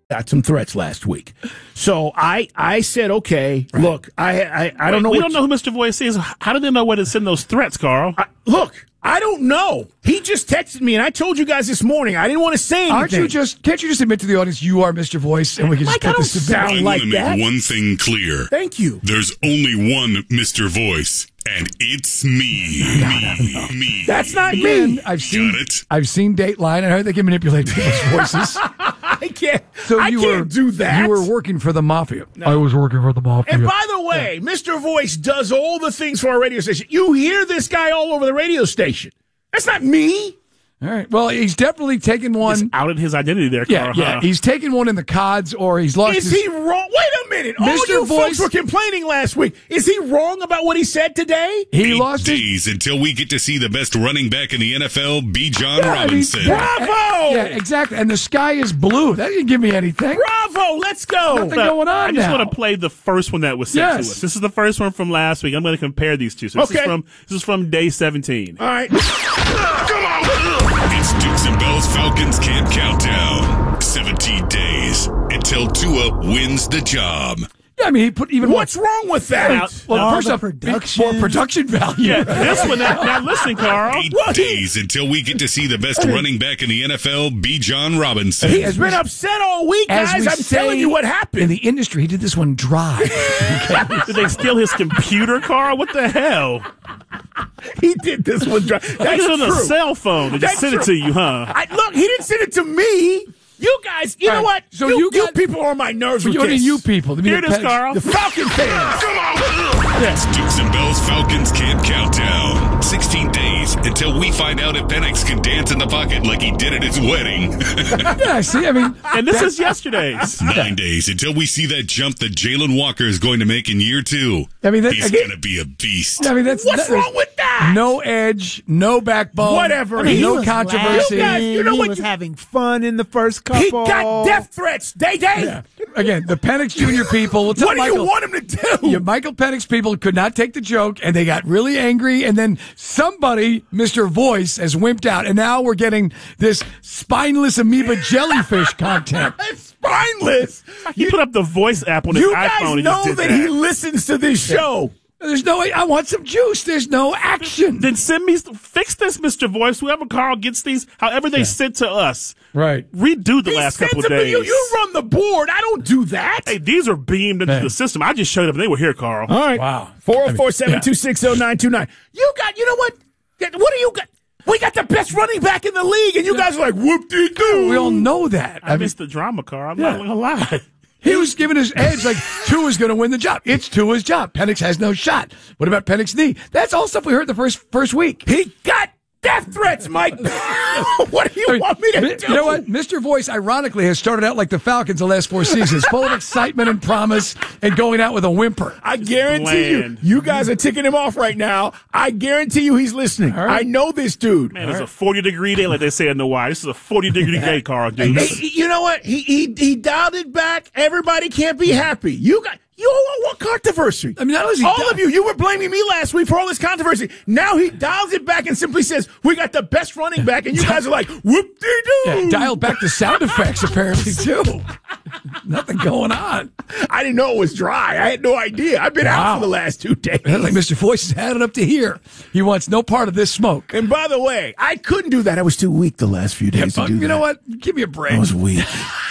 got some threats last week. So I said, okay, look, I don't know. We don't know who Mr. Voice is. How do they know where to send those threats, Carl? Look, I don't know. He just texted me, and I told you guys this morning. I didn't want to say anything. Can't you just admit to the audience you are Mr. Voice, and we can just put this to bed? Sound like that. I want to make one thing clear. Thank you. There's only one Mr. Voice, and it's me. Me. That's not me. Man, I've seen Dateline, and I heard they can manipulate people's voices. I can't. So I can't do that. You were working for the mafia. No. I was working for the mafia. And by the way, Mr. Voice does all the things for our radio station. You hear this guy all over the radio station. That's not me. All right. Well, he's definitely taken one. He's outed his identity there, Carl. Yeah. He's taken one in the CODs, or he's lost. Is he wrong? Wait a minute. All you folks were complaining last week. Is he wrong about what he said today? He 8 lost days until we get to see the best running back in the NFL, B. John Robinson. Bravo! Yeah, exactly. And the sky is blue. That didn't give me anything. Bravo! Let's go. Nothing going on I just now. want to play the first one that was sent to us. This is the first one from last week. I'm going to compare these two. So this is from day 17. All right. Come on! It's Dukes and Bells Falcons Camp Countdown. 17 days until Tua wins the job. Yeah, I mean, he put even. What's wrong with that? Well, first off, more production value. Yeah, this one. Now listen, Carl. 8 days until we get to see the best running back in the NFL, B. John Robinson. He has been upset all week, guys. I'm telling you what happened. In the industry, he did this one dry. Did they steal his computer, Carl? What the hell? He did this one dry. That's on true. a cell phone. They just sent it to you, huh? Look, he didn't send it to me. You guys, you know what? So you people are on my nerves with this. You people. Here it is, Carl. The Falcon fans. Come on! It's Dukes and Bells Falcons Camp Countdown. 16 days until we find out if Penix can dance in the pocket like he did at his wedding. Yeah, see, I mean. And this is yesterday's. 9 days until we see that jump that Jalen Walker is going to make in year 2. I mean, he's going to be a beast. I mean, what's wrong with that? No edge, no backbone. Whatever. I mean, no controversy. You know what? He was having fun in the first couple. He got death threats. Day. Yeah. Again, the Penix Jr. people. What do you want him to do? Yeah, Michael Penix people could not take the joke, and they got really angry. And then somebody, Mr. Voice, has wimped out, and now we're getting this spineless amoeba jellyfish content. Spineless. You put up the Voice app on his iPhone. You guys know that he listens to this show. There's no way. I want some juice. There's no action. Then fix this, Mr. Voice. Whoever Carl gets these, however they sent to us. Right. Redo the last couple of days. You run the board. I don't do that. Hey, these are beamed into the system. I just showed up and they were here, Carl. All right. Wow. 404-726-0929. You know what? What do you got? We got the best running back in the league, and you guys are like, whoop-de-doo. We all know that. I missed the drama, Carl. I'm not going to lie. He was giving his edge like Tua's going to win the job. It's Tua's job. Penix has no shot. What about Penix's knee? That's all stuff we heard the first week. He got death threats, Mike. What do you want me to do? You know what? Mr. Voice, ironically, has started out like the Falcons the last 4 seasons, full of excitement and promise and going out with a whimper. I guarantee you guys are ticking him off right now. I guarantee you he's listening. Right. I know this dude. Man, it's a 40-degree day, like they say in the Y. This is a 40-degree day, Carl, dude. Hey, you know what? He dialed it back. Everybody can't be happy. You what controversy? I mean, not only all of you were blaming me last week for all this controversy. Now he dials it back and simply says, we got the best running back, and you guys are like, whoop-de-doo. Yeah, dialed back the sound effects, apparently, too. Nothing going on. I didn't know it was dry. I had no idea. I've been out for the last 2 days. Like Mr. Voice has had it up to here. He wants no part of this smoke. And by the way, I couldn't do that. I was too weak the last few days to do that. You know what? Give me a break. I was weak.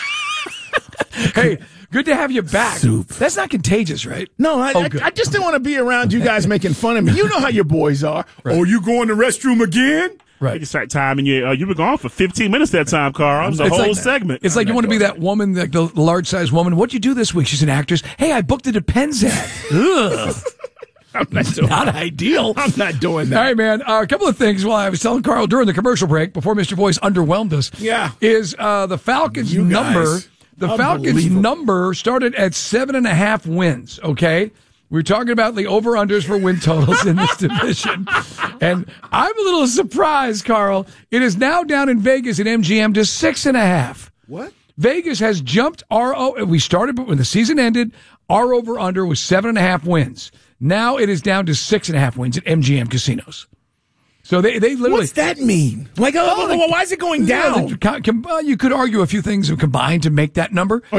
Hey, good to have you back. Soup. That's not contagious, right? No, I just didn't want to be around you guys making fun of me. You know how your boys are. Right. Oh, you going to the restroom again? Right. You can start timing you were gone for 15 minutes that time, Carl. It was a whole segment. It's like you want to be that woman, like the large-sized woman. What'd you do this week? She's an actress. Hey, I booked a Depends ad. Ugh. I'm not doing not ideal. I'm not doing that. All right, man. A couple of things while I was telling Carl during the commercial break, before Mr. Voice underwhelmed us, is the Falcons' number. The Falcons' number started at 7.5 wins, okay? We're talking about the over-unders for win totals in this division. And I'm a little surprised, Carl. It is now down in Vegas at MGM to 6.5. What? Vegas has jumped we started when the season ended, our over-under was 7.5 wins. Now it is down to 6.5 wins at MGM casinos. So they literally. What's that mean? Like, why is it going down? You could argue a few things have combined to make that number.